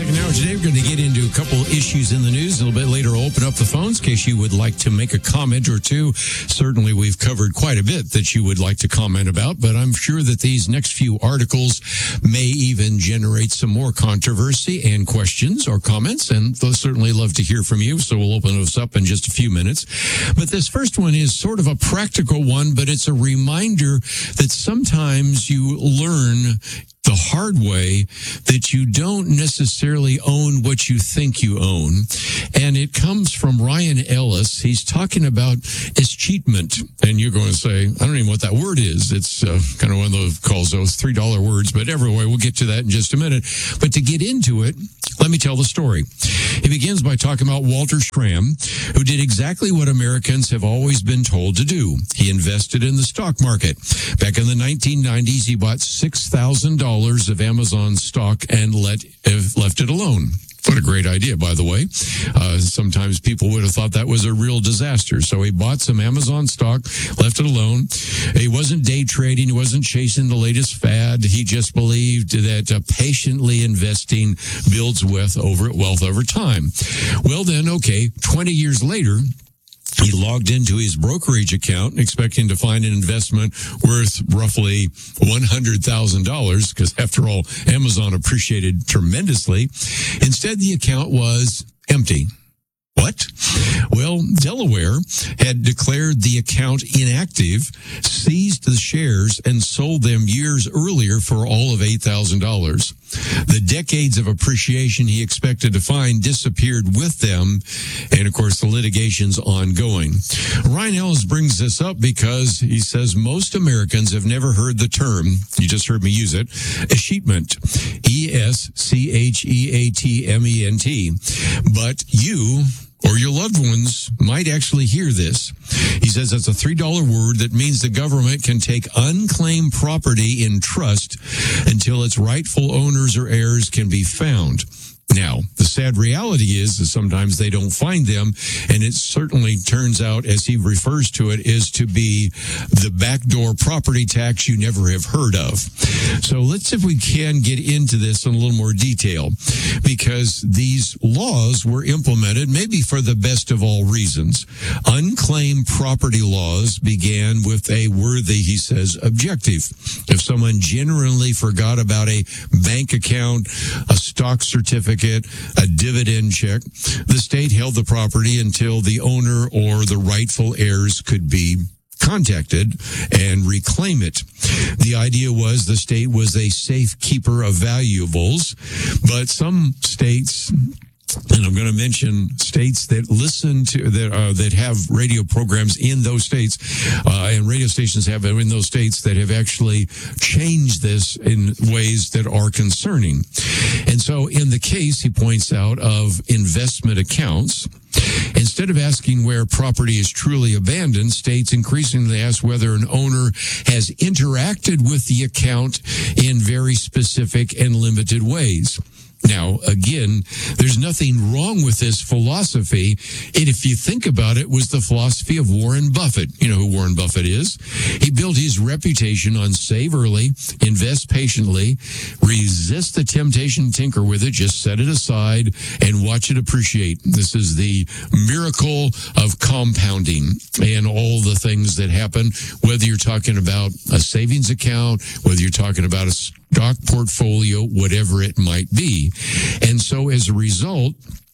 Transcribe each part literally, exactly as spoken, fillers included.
Second hour today, we're going to get into a couple issues in the news. A little bit later, I'll open up the phones in case you would like to make a comment or two. Certainly, we've covered quite a bit that you would like to comment about, but I'm sure that these next few articles may even generate some more controversy and questions or comments, and they'll certainly love to hear from you, so we'll open those up in just a few minutes. But this first one is sort of a practical one, but it's a reminder that sometimes you learn the hard way that you don't necessarily own what you think you own. And it comes from Ryan Ellis. He's talking about escheatment. And you're going to say, I don't even know what that word is. It's uh, kind of one of those calls those three dollar words. But anyway, we'll get to that in just a minute. But to get into it, let me tell the story. He begins by talking about Walter Schramm, who did exactly what Americans have always been told to do. He invested in the stock market. Back in the nineteen nineties, he bought six thousand dollars of Amazon stock and let uh, left it alone. What a great idea, by the way. Uh, sometimes people would have thought that was a real disaster. So he bought some Amazon stock, left it alone. He wasn't day trading. He wasn't chasing the latest fad. He just believed that uh, patiently investing builds wealth over, wealth over time. Well, then, okay, twenty years later, he logged into his brokerage account expecting to find an investment worth roughly one hundred thousand dollars because, after all, Amazon appreciated tremendously. Instead, the account was empty. What? Well, Delaware had declared the account inactive, seized the shares, and sold them years earlier for all of eight thousand dollars. The decades of appreciation he expected to find disappeared with them, and of course the litigation's ongoing. Ryan Ellis brings this up because he says most Americans have never heard the term, you just heard me use it, escheatment, E S C H E A T M E N T. But you or your loved ones might actually hear this. He says that's a three dollar word that means the government can take unclaimed property in trust until its rightful owners or heirs can be found. Now, the sad reality is that sometimes they don't find them, and it certainly turns out, as he refers to it, is to be the backdoor property tax you never have heard of. So let's see if we can get into this in a little more detail, because these laws were implemented maybe for the best of all reasons. Unclaimed property laws began with a worthy, he says, objective. If someone genuinely forgot about a bank account, a stock certificate, a dividend check, the state held the property until the owner or the rightful heirs could be contacted and reclaim it. The idea was the state was a safe keeper of valuables, but some states, and I'm going to mention states that listen to that uh, that have radio programs in those states, uh, and radio stations have in those states that have actually changed this in ways that are concerning. And so, in the case, he points out, of investment accounts, instead of asking where property is truly abandoned, states increasingly ask whether an owner has interacted with the account in very specific and limited ways. Now, again, there's nothing wrong with this philosophy. And if you think about it, was the philosophy of Warren Buffett. You know who Warren Buffett is. He built his reputation on save early, invest patiently, resist the temptation to tinker with it, just set it aside and watch it appreciate. This is the miracle of compounding and all the things that happen, whether you're talking about a savings account, whether you're talking about a stock portfolio, whatever it might be. And so as a result,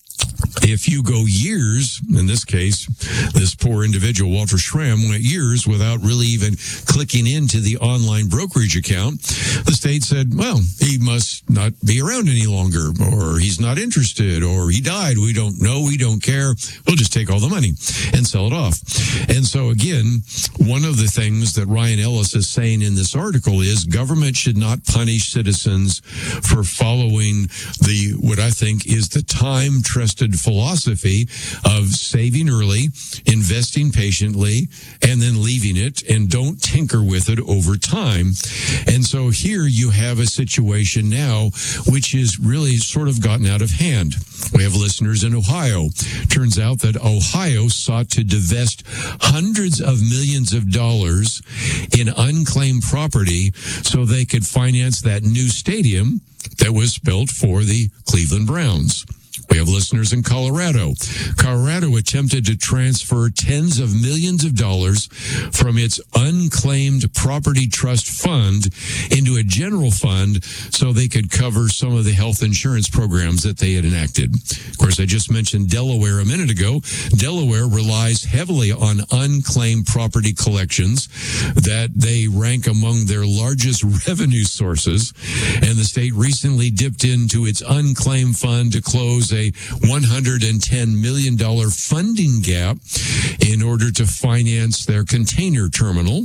if you go years, in this case, this poor individual, Walter Schramm, went years without really even clicking into the online brokerage account, the state said, well, he must not be around any longer, or he's not interested, or he died. We don't know. We don't care. We'll just take all the money and sell it off. And so, again, one of the things that Ryan Ellis is saying in this article is government should not punish citizens for following the, what I think is the time-trusted philosophy of saving early, investing patiently, and then leaving it, and don't tinker with it over time. And so here you have a situation now which is really sort of gotten out of hand. We have listeners in Ohio. Turns out that Ohio sought to divest hundreds of millions of dollars in unclaimed property so they could finance that new stadium that was built for the Cleveland Cleveland Browns. We have listeners in Colorado. Colorado attempted to transfer tens of millions of dollars from its unclaimed property trust fund into a general fund so they could cover some of the health insurance programs that they had enacted. Of course, I just mentioned Delaware a minute ago. Delaware relies heavily on unclaimed property collections that they rank among their largest revenue sources. And the state recently dipped into its unclaimed fund to close a one hundred ten million dollars funding gap in order to finance their container terminal.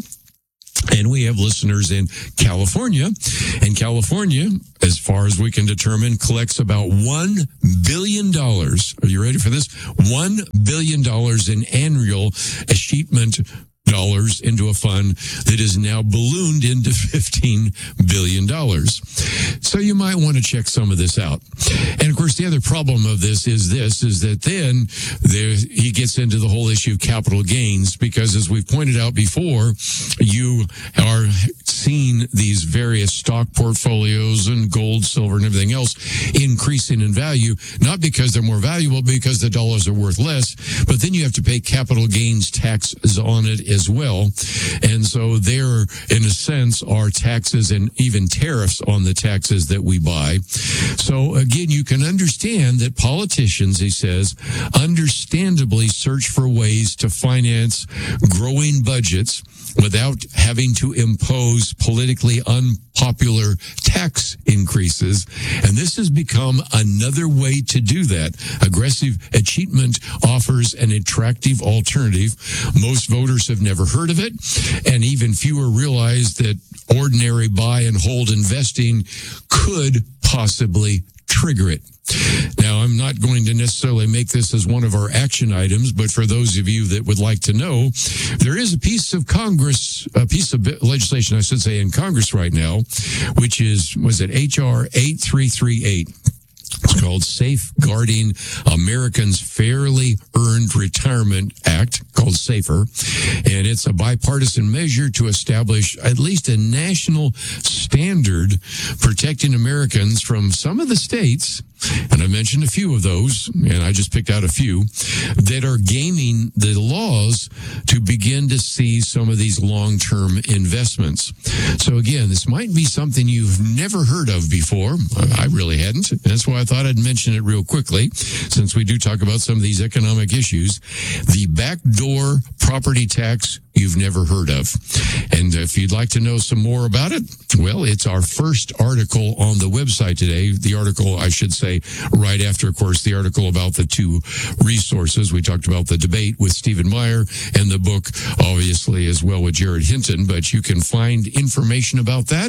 And we have listeners in California. And California, as far as we can determine, collects about one billion dollars. Are you ready for this? one billion dollars in annual achievement dollars into a fund that is now ballooned into fifteen billion dollars. So you might want to check some of this out. And of course, the other problem of this is this, is that then there, he gets into the whole issue of capital gains, because as we've pointed out before, you are seeing these various stock portfolios and gold, silver, and everything else increasing in value, not because they're more valuable, because the dollars are worth less, but then you have to pay capital gains taxes on it as well. And so there, in a sense, are taxes and even tariffs on the taxes that we buy. So again, you can understand that politicians, he says, understandably search for ways to finance growing budgets without having to impose politically unpopular tax increases. And this has become another way to do that. Aggressive achievement offers an attractive alternative. Most voters have never heard of it, and even fewer realize that ordinary buy and hold investing could possibly trigger it. Now, I'm not going to necessarily make this as one of our action items, but for those of you that would like to know, there is a piece of Congress, a piece of legislation, I should say, in Congress right now, which is, was it H R eight three three eight? It's called Safeguarding Americans' Fairly Earned Retirement Act, called SAFER. And it's a bipartisan measure to establish at least a national standard protecting Americans from some of the states, and I mentioned a few of those, and I just picked out a few, that are gaming the laws to begin to see some of these long-term investments. So again, this might be something you've never heard of before. I really hadn't. That's why I thought I'd mention it real quickly, since we do talk about some of these economic issues. The backdoor property tax you've never heard of. And if you'd like to know some more about it, well, it's our first article on the website today. The article, I should say, right after, of course, the article about the two resources. We talked about the debate with Stephen Meyer and the book, obviously, as well with Jared Hinton. But you can find information about that.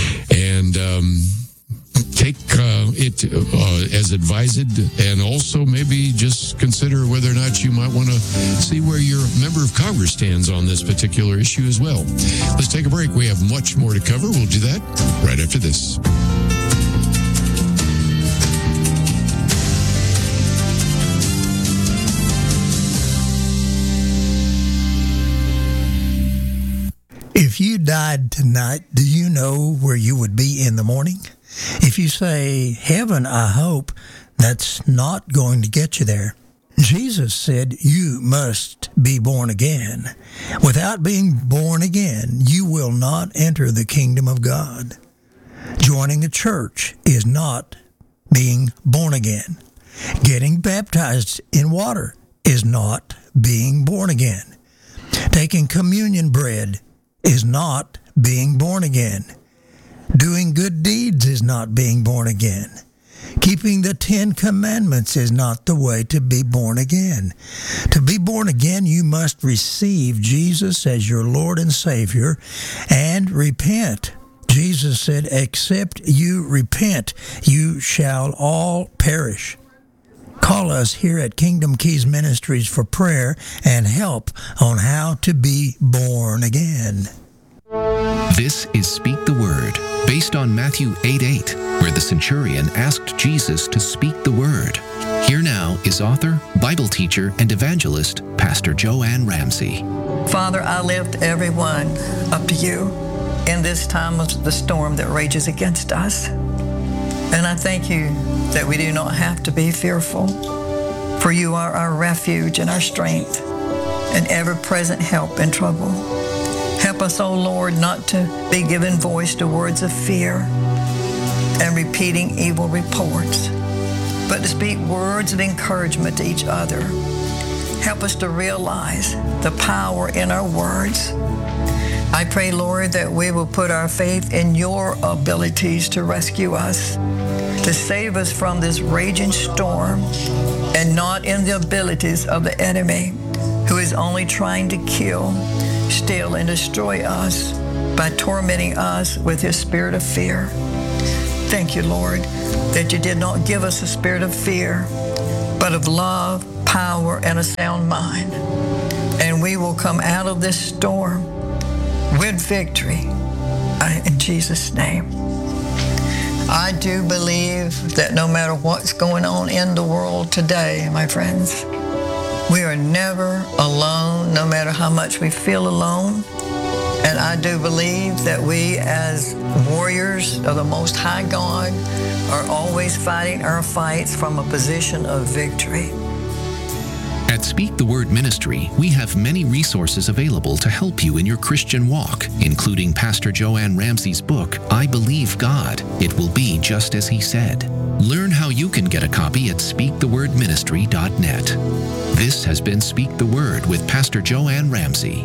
And, um, take uh, it uh, as advised, and also maybe just consider whether or not you might want to see where your member of Congress stands on this particular issue as well. Let's take a break. We have much more to cover. We'll do that right after this. If you died tonight, do you know where you would be in the morning? If you say, heaven, I hope, that's not going to get you there. Jesus said you must be born again. Without being born again, you will not enter the kingdom of God. Joining a church is not being born again. Getting baptized in water is not being born again. Taking communion bread is not being born again. Doing good deeds is not being born again. Keeping the Ten Commandments is not the way to be born again. To be born again, you must receive Jesus as your Lord and Savior and repent. Jesus said, except you repent, you shall all perish. Call us here at Kingdom Keys Ministries for prayer and help on how to be born again. This is Speak the Word, based on Matthew eight eight, where the centurion asked Jesus to speak the word. Here now is author, Bible teacher, and evangelist, Pastor Joanne Ramsey. Father, I lift everyone up to you in this time of the storm that rages against us. And I thank you that we do not have to be fearful, for you are our refuge and our strength and ever-present help in trouble. Help us, O Lord, not to be giving voice to words of fear and repeating evil reports, but to speak words of encouragement to each other. Help us to realize the power in our words. I pray, Lord, that we will put our faith in your abilities to rescue us, to save us from this raging storm, and not in the abilities of the enemy, who is only trying to kill, steal, and destroy us by tormenting us with his spirit of fear. Thank you, Lord, that you did not give us a spirit of fear, but of love, power, and a sound mind. And we will come out of this storm with victory in Jesus' name. I do believe that no matter what's going on in the world today, my friends, we are never alone, no matter how much we feel alone. And I do believe that we, as warriors of the Most High God, are always fighting our fights from a position of victory. At Speak the Word Ministry, we have many resources available to help you in your Christian walk, including Pastor Joanne Ramsey's book, I Believe God, It Will Be Just As He Said. Learn how you can get a copy at speak the word ministry dot net. This has been Speak the Word with Pastor Joanne Ramsey.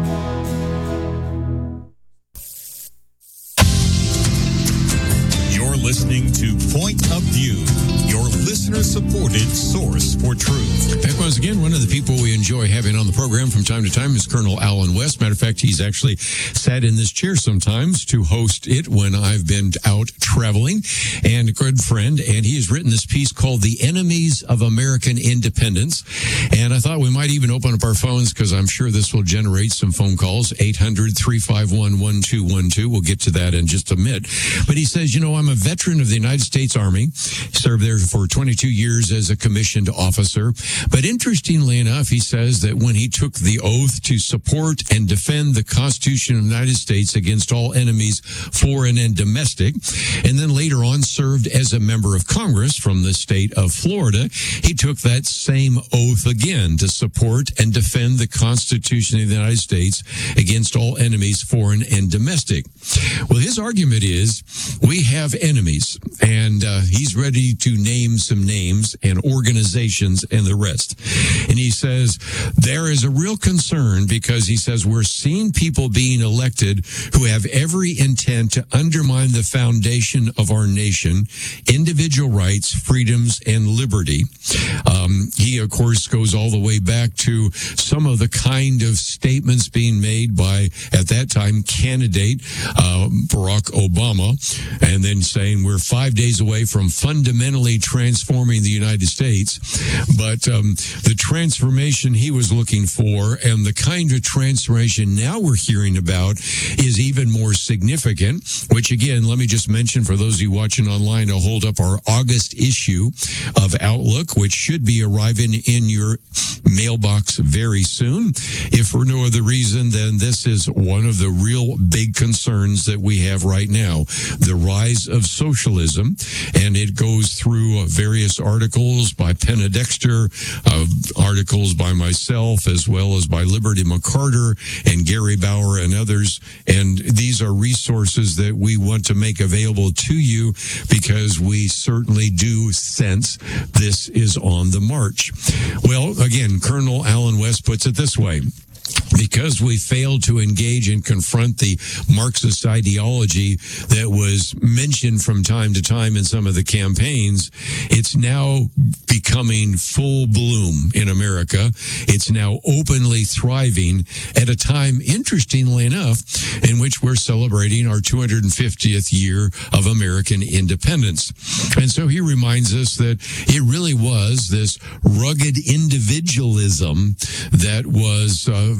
You're listening to Point of View, your listener-supported source for truth. Back once again, one of the people we enjoy having on the program from time to time is Colonel Alan West. Matter of fact, he's actually sat in this chair sometimes to host it when I've been out traveling, and a good friend. And he has written this piece called The Enemies of American Independence. And I thought we might even open up our phones, because I'm sure this will generate some phone calls. eight hundred, three five one, one two one two. We'll get to that in just a minute. But he says, you know, I'm a veteran of the United States Army, served there for twenty-two years as a commissioned officer. But interestingly enough, he says that when he took the oath to support and defend the Constitution of the United States against all enemies, foreign and domestic, and then later on served as a member of Congress from the state of Florida, he took that same oath again to support and defend the Constitution of the United States against all enemies, foreign and domestic. Well, his argument is we have enemies, and uh, he's ready to name some names and organizations and the rest. And he says there is a real concern, because he says we're seeing people being elected who have every intent to undermine the foundation of our nation, individual rights, freedoms, and liberty. Um, he, of course, goes all the way back to some of the kind of statements being made by, at that time, candidate uh, Barack Obama, and then saying we're five days away from fundamentally transforming the United States. But um, the transformation he was looking for, and the kind of transformation now we're hearing about, is even more significant, which, again, let me just mention for those of you watching online, I'll hold up our August issue of Outlook, which should be arriving in your mailbox very soon. If for no other reason, then this is one of the real big concerns that we have right now, the rise of socialism. And it goes through various articles by Penna Dexter, uh, articles by myself, as well as by Liberty McCarter and Gary Bauer and others. And these are resources that we want to make available to you, because we certainly do sense this is on the march. Well, again, Colonel Alan West puts it this way. Because we failed to engage and confront the Marxist ideology that was mentioned from time to time in some of the campaigns, it's now becoming full bloom in America. It's now openly thriving at a time, interestingly enough, in which we're celebrating our two hundred fiftieth year of American independence. And so he reminds us that it really was this rugged individualism that was uh,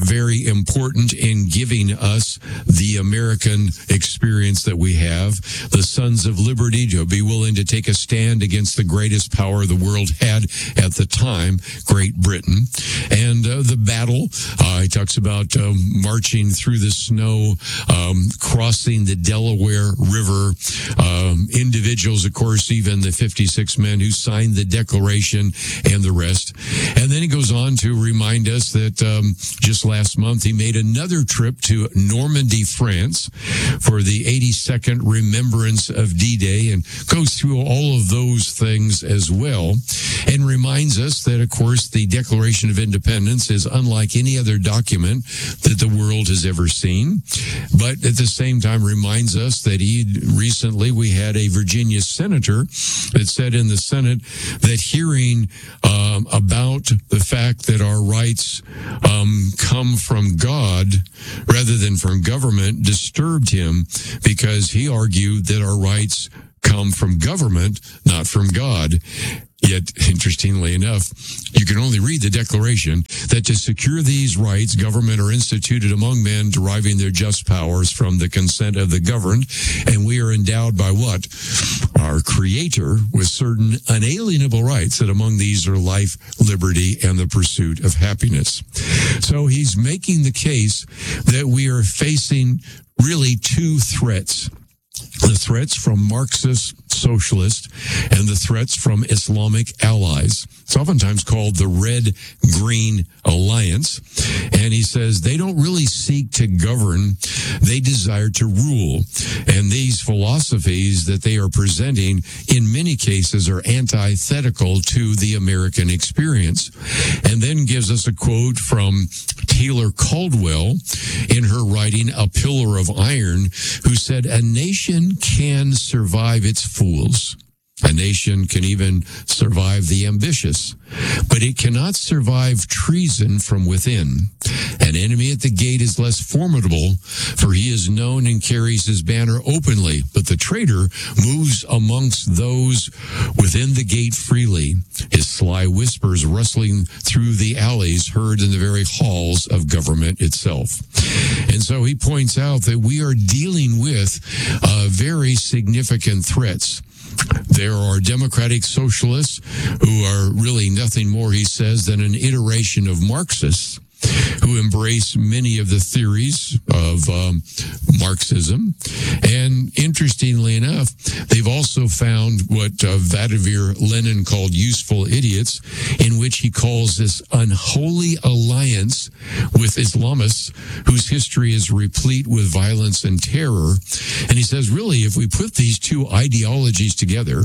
very important in giving us the American experience that we have. The Sons of Liberty to be willing to take a stand against the greatest power the world had at the time, Great Britain. And uh, the battle, uh, he talks about uh, marching through the snow, um, crossing the Delaware River. Um, individuals, of course, even the fifty-six men who signed the Declaration and the rest. And then he goes on to remind us that um, just last month he made another trip to Normandy, France for the eighty-second Remembrance of D-Day, and goes through all of those things as well, and reminds us that, of course, the Declaration of Independence is unlike any other document that the world has ever seen, but at the same time reminds us that he recently, we had a Virginia senator that said in the Senate that hearing um, about the fact that our rights um, come from God rather than from government disturbed him, because he argued that our rights come from government, not from God. Yet, interestingly enough, you can only read the Declaration that to secure these rights, government are instituted among men, deriving their just powers from the consent of the governed, and we are endowed by what? Our Creator with certain unalienable rights, that among these are life, liberty, and the pursuit of happiness. So he's making the case that we are facing really two threats. The threats from Marxist socialists and the threats from Islamic allies. It's oftentimes called the Red-Green Alliance. And he says they don't really seek to govern, they desire to rule. And these philosophies that they are presenting in many cases are antithetical to the American experience. And then gives us a quote from Taylor Caldwell in her writing A Pillar of Iron, who said, "A nation can survive its fools. A nation can even survive the ambitious, but it cannot survive treason from within. An enemy at the gate is less formidable, for he is known and carries his banner openly, but the traitor moves amongst those within the gate freely, his sly whispers rustling through the alleys heard in the very halls of government itself." And so he points out that we are dealing with uh, very significant threats. There are democratic socialists who are really nothing more, he says, than an iteration of Marxists, who embrace many of the theories of um, Marxism. And interestingly enough, they've also found what uh, Vladimir Lenin called useful idiots, in which he calls this unholy alliance with Islamists, whose history is replete with violence and terror. And he says, really, if we put these two ideologies together,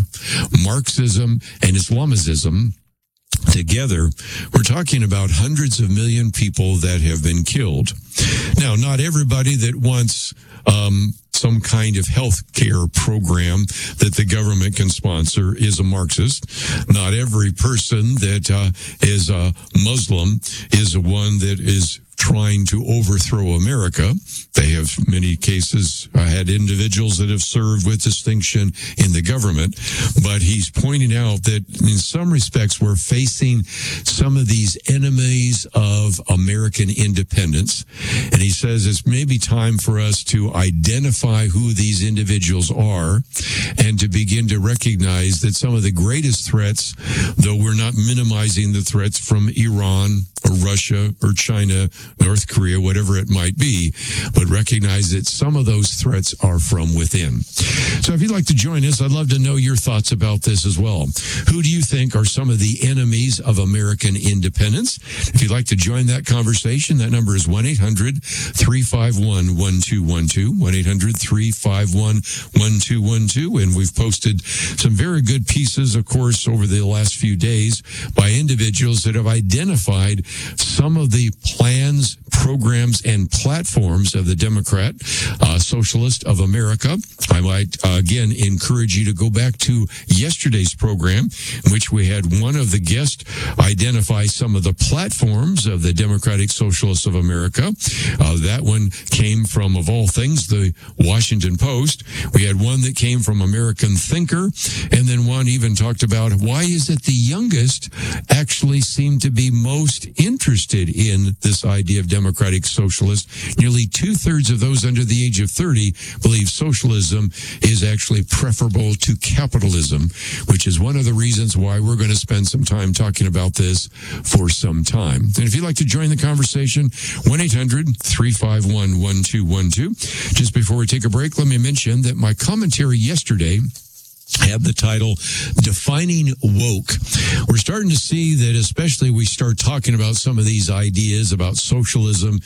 Marxism and Islamism, together, we're talking about hundreds of million people that have been killed. Now, not everybody that wants um, some kind of health care program that the government can sponsor is a Marxist. Not every person that uh, is a Muslim is one that is trying to overthrow America. They have many cases uh, had individuals that have served with distinction in the government, but he's pointing out that in some respects we're facing some of these enemies of American independence, and he says it's maybe time for us to identify who these individuals are and to begin to recognize that some of the greatest threats, though we're not minimizing the threats from Iran or Russia or China, North Korea, whatever it might be, but recognize that some of those threats are from within. So if you'd like to join us, I'd love to know your thoughts about this as well. Who do you think are some of the enemies of American independence? If you'd like to join that conversation, that number is one eight hundred three five one one two one two, one eight hundred three five one one two one two, and we've posted some very good pieces, of course, over the last few days by individuals that have identified some of the plans, programs, and platforms of the Democrat uh, Socialist of America. I might, uh, again, encourage you to go back to yesterday's program, in which we had one of the guests identify some of the platforms of the Democratic Socialists of America. Uh, that one came from, of all things, the Washington Post. We had one that came from American Thinker, and then one even talked about why is it the youngest actually seem to be most interested in this idea idea of democratic socialist. Nearly two-thirds of those under the age of thirty believe socialism is actually preferable to capitalism, which is one of the reasons why we're going to spend some time talking about this for some time. And if you'd like to join the conversation, one eight hundred three five one one two one two. Just before we take a break, let me mention that my commentary yesterday had the title Defining Woke. We're starting to see that, especially we start talking about some of these ideas about socialism,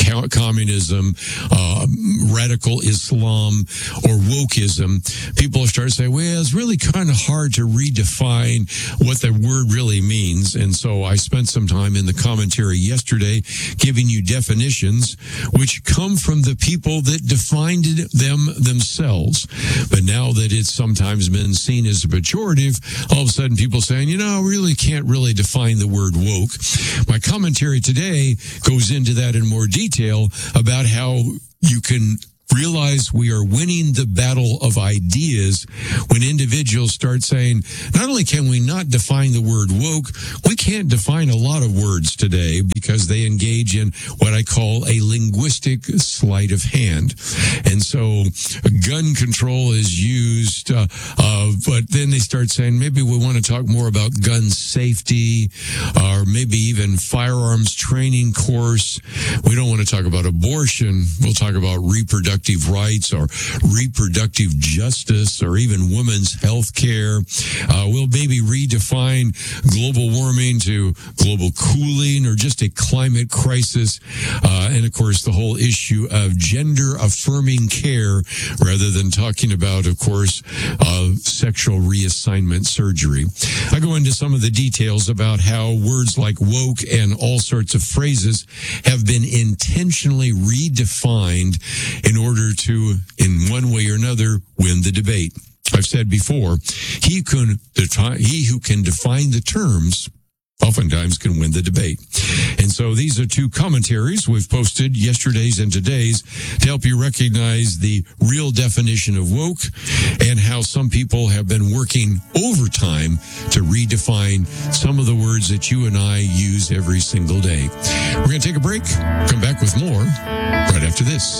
communism, uh, radical Islam, or wokeism, people start saying, well, it's really kind of hard to redefine what the word really means. And so I spent some time in the commentary yesterday giving you definitions which come from the people that defined them themselves. But now that it's sometimes been seen as a pejorative, all of a sudden people saying, you know, I really can't really define the word woke. My commentary today goes into that in more detail. Detail about how you can realize we are winning the battle of ideas when individuals start saying, not only can we not define the word woke, we can't define a lot of words today because they engage in what I call a linguistic sleight of hand. And so gun control is used, uh, uh, but then they start saying, maybe we want to talk more about gun safety, or maybe even firearms training course. We don't want to talk about abortion. We'll talk about reproductive rights or reproductive justice or even women's health care. Uh, we'll maybe redefine global warming to global cooling or just a climate crisis. Uh, and of course, the whole issue of gender affirming care rather than talking about, of course, uh, sexual reassignment surgery. I go into some of the details about how words like woke and all sorts of phrases have been intentionally redefined in order order to, in one way or another, win the debate. I've said before, he can defi- he who can define the terms oftentimes can win the debate. And so these are two commentaries we've posted, yesterday's and today's, to help you recognize the real definition of woke and how some people have been working overtime to redefine some of the words that you and I use every single day. We're going to take a break, come back with more right after this.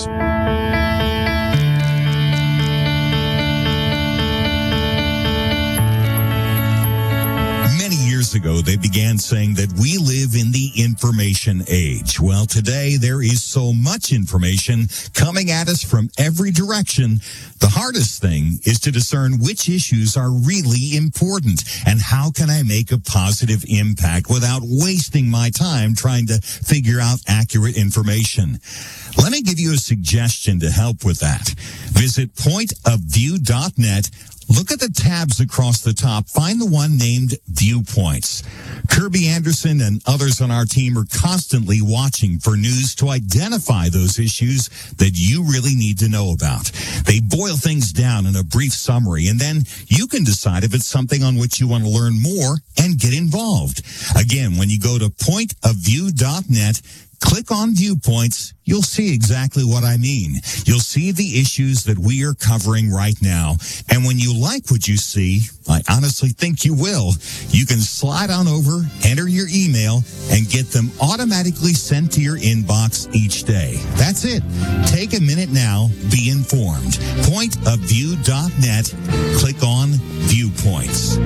Ago, they began saying that we live in the information age. Well, today there is so much information coming at us from every direction. The hardest thing is to discern which issues are really important and how can I make a positive impact without wasting my time trying to figure out accurate information. Let me give you a suggestion to help with that. Visit point of view dot net. Look at the tabs across the top. Find the one named Viewpoints. Kirby Anderson and others on our team are constantly watching for news to identify those issues that you really need to know about. They boil things down in a brief summary, and then you can decide if it's something on which you want to learn more and get involved. Again, when you go to point of view dot net, click on Viewpoints, you'll see exactly what I mean. You'll see the issues that we are covering right now. And when you like what you see, I honestly think you will, you can slide on over, enter your email, and get them automatically sent to your inbox each day. That's it. Take a minute now, be informed. point of view dot net, click on Viewpoints.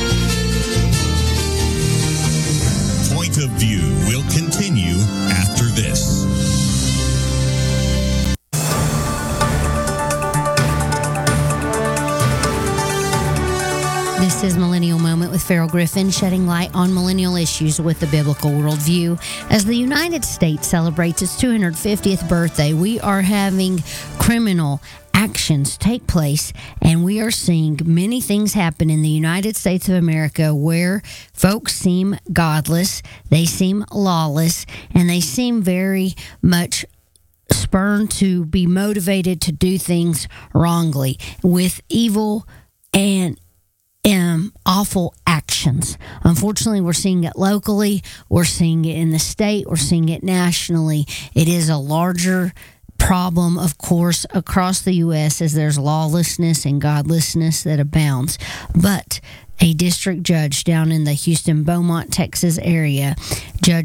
Point of View will continue after this. This is Millennial Moment with Farrell Griffin, shedding light on millennial issues with the biblical worldview. As the United States celebrates its two hundred fiftieth birthday, we are having criminal actions take place, and we are seeing many things happen in the United States of America where folks seem godless, they seem lawless, and they seem very much spurned to be motivated to do things wrongly with evil and Um, awful actions. Unfortunately, we're seeing it locally, we're seeing it in the state, we're seeing it nationally. It is a larger problem, of course, across the U S as there's lawlessness and godlessness that abounds. But a district judge down in the Houston, Beaumont, Texas area, Judge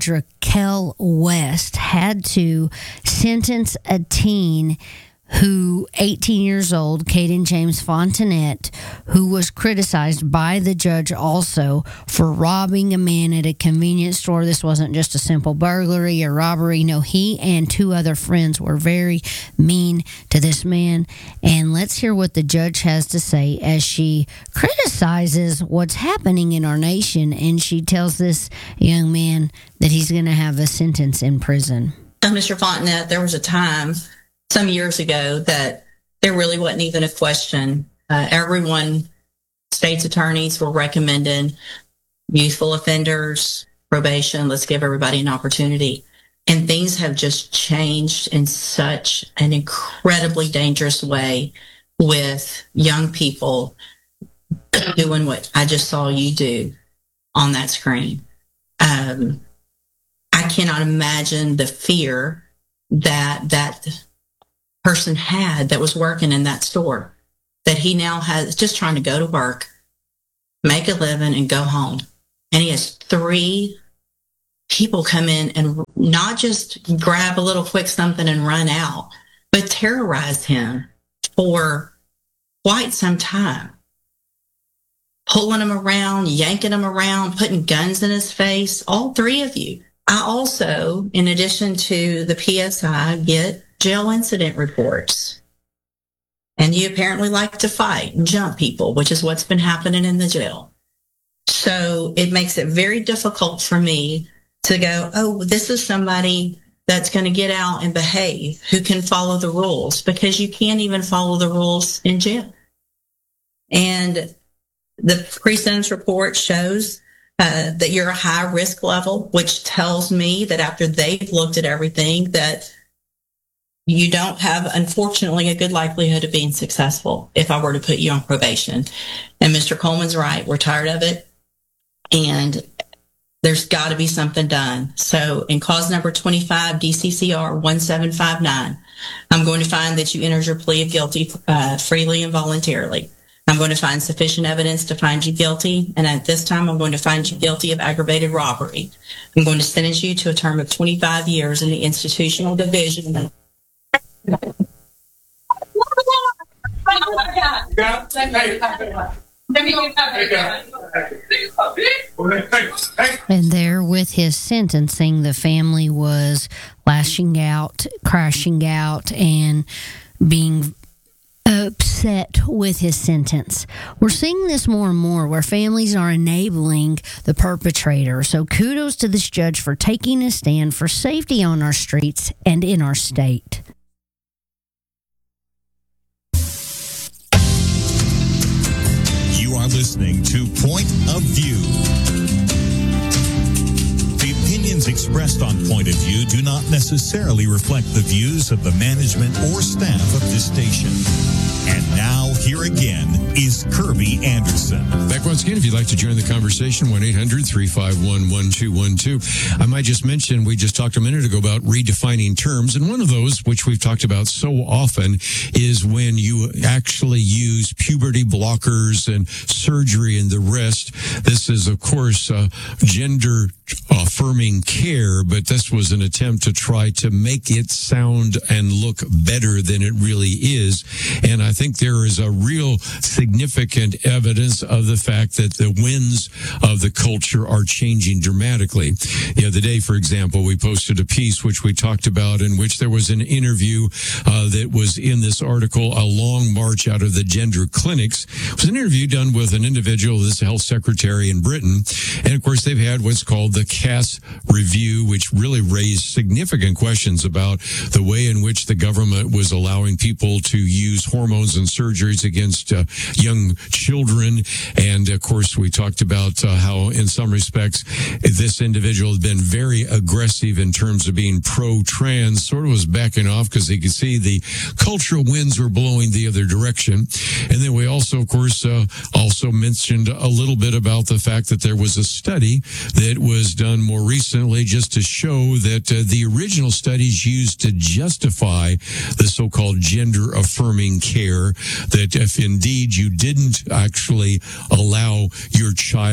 Raquel West had to sentence a teen who, eighteen years old, Caden James Fontanette, who was criticized by the judge also for robbing a man at a convenience store. This wasn't just a simple burglary or robbery. No, he and two other friends were very mean to this man. And let's hear what the judge has to say as she criticizes what's happening in our nation. And she tells this young man that he's going to have a sentence in prison. Mister Fontanette, there was a time some years ago that there really wasn't even a question. Uh, everyone, state's attorneys were recommending youthful offenders, probation. Let's give everybody an opportunity. And things have just changed in such an incredibly dangerous way with young people doing what I just saw you do on that screen. Um, I cannot imagine the fear that that person had that was working in that store, that he now has just trying to go to work, make a living, and go home. And he has three people come in and not just grab a little quick something and run out, but terrorize him for quite some time. Pulling him around, yanking him around, putting guns in his face, all three of you. I also, in addition to the P S I, get jail incident reports. And you apparently like to fight and jump people, which is what's been happening in the jail. So it makes it very difficult for me to go, oh, this is somebody that's going to get out and behave, who can follow the rules, because you can't even follow the rules in jail. And the pre-sentence report shows uh, that you're a high risk level, which tells me that after they've looked at everything, that you don't have, unfortunately, a good likelihood of being successful if I were to put you on probation. And Mister Coleman's right. We're tired of it. And there's got to be something done. So in cause number twenty-five, D C C R one seven five nine, I'm going to find that you entered your plea of guilty uh, freely and voluntarily. I'm going to find sufficient evidence to find you guilty. And at this time, I'm going to find you guilty of aggravated robbery. I'm going to sentence you to a term of twenty-five years in the institutional division. And there with his sentencing, the family was lashing out, crashing out, and being upset with his sentence. We're seeing this more and more where families are enabling the perpetrator. So kudos to this judge for taking a stand for safety on our streets and in our state. You are listening to Point of View. The opinions expressed on Point of View do not necessarily reflect the views of the management or staff of this station. And now, here again, is Kirby Anderson. Back once again, if you'd like to join the conversation, one eight hundred three five one one two one two. I might just mention, we just talked a minute ago about redefining terms, and one of those, which we've talked about so often, is when you actually use puberty blockers and surgery and the rest. This is, of course, uh, gender affirming care, but this was an attempt to try to make it sound and look better than it really is. And I think there is a real significant evidence of the fact that the winds of the culture are changing dramatically. The other day, for example, we posted a piece which we talked about, in which there was an interview uh, that was in this article, A Long March Out of the Gender Clinics. It was an interview done with an individual, this health secretary in Britain. And of course, they've had what's called the Cass Review, which really raised significant questions about the way in which the government was allowing people to use hormones and surgeries against uh, young children. And of course, we talked about uh, how in some respects this individual had been very aggressive in terms of being pro-trans, sort of was backing off because he could see the cultural winds were blowing the other direction. And then we also, of course, uh, also mentioned a little bit about the fact that there was a study that was done more recently just to show that uh, the original studies used to justify the so-called gender affirming care, that if indeed you didn't actually allow your child to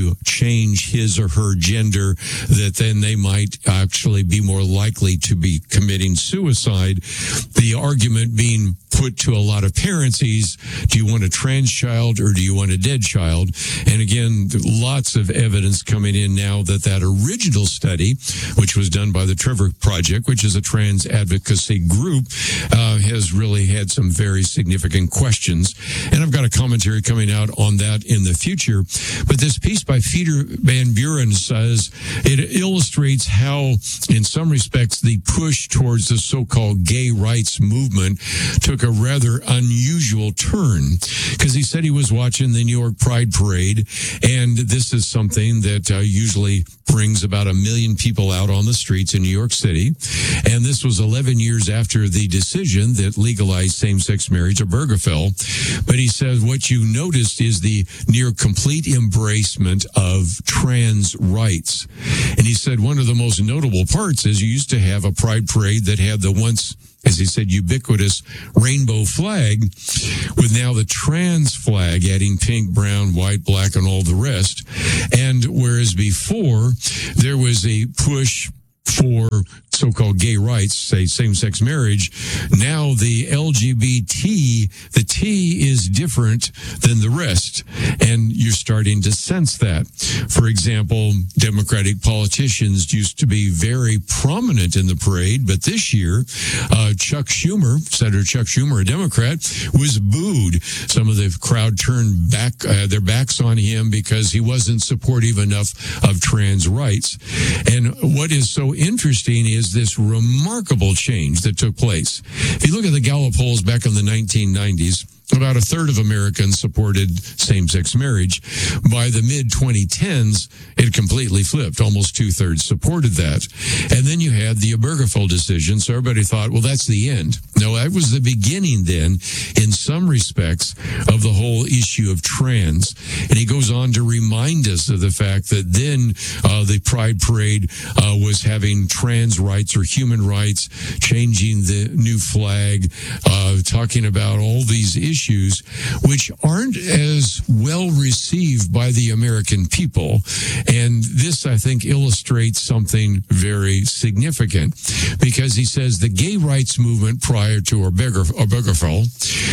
to change his or her gender, that then they might actually be more likely to be committing suicide. The argument being put to a lot of parents is, do you want a trans child or do you want a dead child? And again, lots of evidence coming in now that that original study, which was done by the Trevor Project, which is a trans advocacy group, uh, has really had some very significant questions. And I've got a commentary coming out on that in the future. But this piece by Peter Van Buren says it illustrates how, in some respects, the push towards the so-called gay rights movement took a rather unusual turn, because he said he was watching the New York Pride Parade, and this is something that uh, usually brings about a million people out on the streets in New York City. And this was eleven years after the decision that legalized same-sex marriage at Obergefell. But he said what you noticed is the near complete embracement of trans rights. And he said one of the most notable parts is you used to have a Pride Parade that had the once, as he said, ubiquitous rainbow flag, with now the trans flag adding pink, brown, white, black, and all the rest. And whereas before there was a push for so-called gay rights, say same-sex marriage, now the L G B T, the T is different than the rest, and you're starting to sense that. For example, Democratic politicians used to be very prominent in the parade, but this year, uh, Chuck Schumer, Senator Chuck Schumer, a Democrat, was booed. Some of the crowd turned back uh, their backs on him because he wasn't supportive enough of trans rights. And what is so interesting is this remarkable change that took place. If you look at the Gallup polls back in the nineteen nineties, about a third of Americans supported same-sex marriage. By the mid twenty tens, it completely flipped. Almost two-thirds supported that. And then you had the Obergefell decision, so everybody thought, well, that's the end. No, that was the beginning then, in some respects, of the whole issue of trans. And he goes on to remind us of the fact that then uh, the Pride Parade uh, was having trans rights or human rights, changing the new flag, uh, talking about all these issues. Issues which aren't as well received by the American people. And this, I think, illustrates something very significant, because he says the gay rights movement prior to Obergefell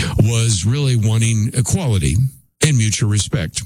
was really wanting equality and mutual respect.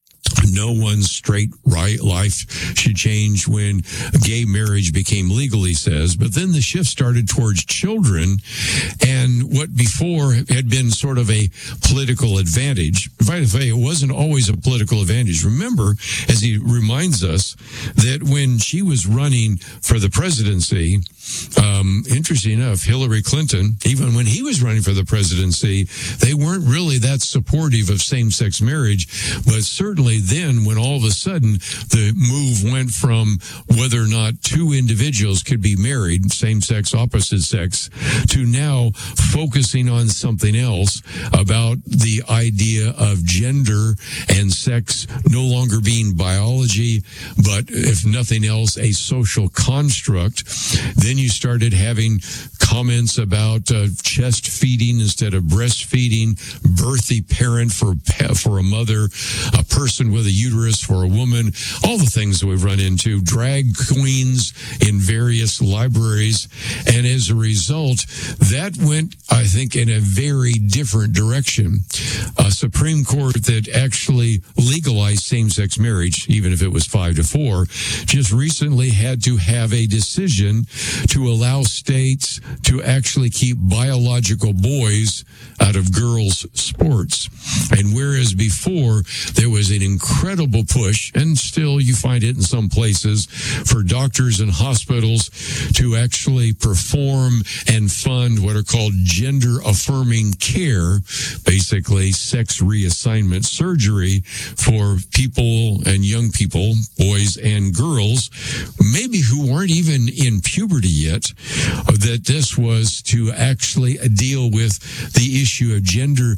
No one's straight right life should change when gay marriage became legal, he says. But then the shift started towards children, and what before had been sort of a political advantage. By the way, it wasn't always a political advantage. Remember, as he reminds us, that when she was running for the presidency, um, interesting enough, Hillary Clinton, even when he was running for the presidency, they weren't really that supportive of same-sex marriage. But certainly then, when all of a sudden the move went from whether or not two individuals could be married, same-sex, opposite sex, to now focusing on something else about the idea of gender and sex no longer being biology, but if nothing else, a social construct, then you started having comments about uh, chest feeding instead of breastfeeding, birthy parent for for a mother, a person with a uterus for a woman, all the things that we've run into, drag queens in various libraries. And as a result, that went, I think, in a very different direction. A Supreme Court that actually legalized same-sex marriage, even if it was five to four, just recently had to have a decision to allow states to actually keep biological boys out of girls' sports. And whereas before there was an incredible push, and still you find it in some places, for doctors and hospitals to actually perform and fund what are called gender-affirming care, basically sex reassignment surgery for people and young people, boys and girls, maybe who weren't even in puberty yet, that this was to actually deal with the issue of gender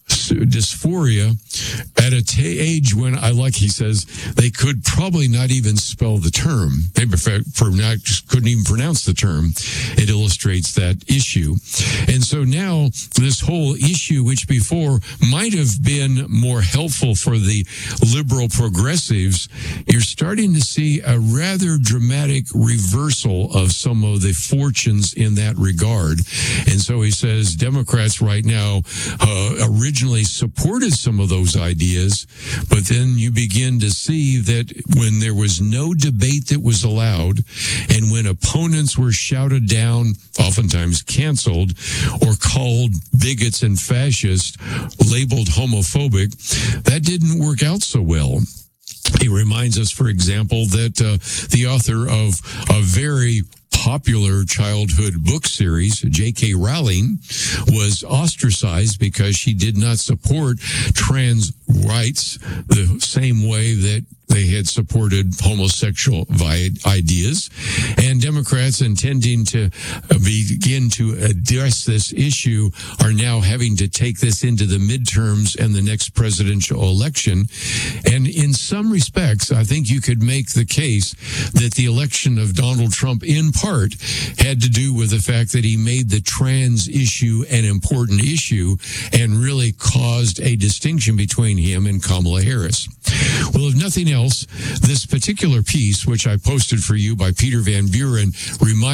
dysphoria at a t- age when I like he says they could probably not even spell the term. They for, for not couldn't even pronounce the term. It illustrates that issue. And so now this whole issue, which before might have been more helpful for the liberal progressives, you're starting to see a rather dramatic reversal of some of the fortunes in that regard. And so he says Democrats right now uh, originally supported some of those ideas, but then you begin to see that when there was no debate that was allowed, and when opponents were shouted down, oftentimes canceled, or called bigots and fascists, labeled homophobic, that didn't work out so well. He reminds us, for example, that uh, the author of a very popular childhood book series, J K. Rowling, was ostracized because she did not support trans rights the same way that they had supported homosexual ideas. And Democrats intending to begin to address this issue are now having to take this into the midterms and the next presidential election. And in some respects, I think you could make the case that the election of Donald Trump in part had to do with the fact that he made the trans issue an important issue and really caused a distinction between him and Kamala Harris. Well, if nothing else, this particular piece, which I posted for you by Peter Van Buren, reminds